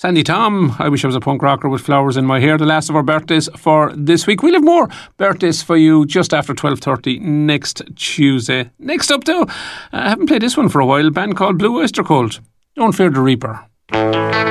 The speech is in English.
Sandy Tom, I wish I was a punk rocker with flowers in my hair. The last of our birthdays for this week. We'll have more birthdays for you just after 12:30 next Tuesday. Next up though, I haven't played this one for a while. A band called Blue Oyster Cult. Don't Fear the Reaper.